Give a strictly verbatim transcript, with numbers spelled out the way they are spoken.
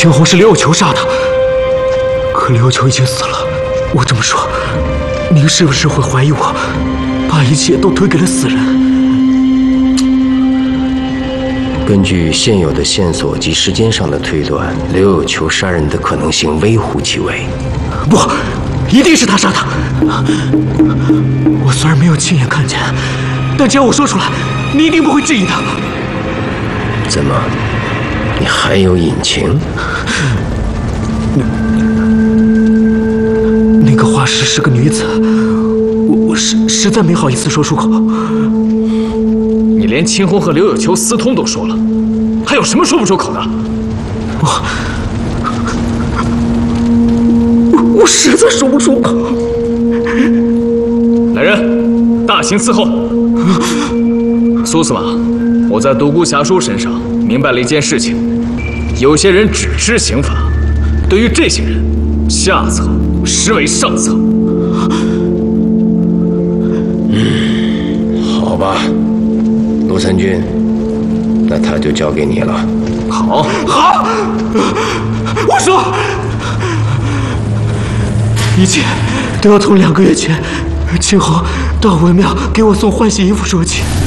青红是刘有求杀的，可刘有求已经死了。我这么说，您是不是会怀疑我，把一切都推给了死人？ 根据现有的线索及时间上的推断，刘有求杀人的可能性微乎其微。 不，一定是他杀的。我虽然没有亲眼看见，但只要我说出来，你一定不会质疑的。 怎么，你还有隐情？ 那个画师是个女子，我我实实在没好意思说出口。 你连秦红和刘有求私通都说了，还有什么说不出口的？ 我我我实在说不出口。 来人，大刑伺候。苏司马，我在独孤侠叔身上明白了一件事情：有些人只知刑法，对于这些人，下策实为上策。 嗯，好吧。陆参军，那他就交给你了。 好， 好，我说，一切都要从两个月前秦红到文庙给我送换洗衣服说起。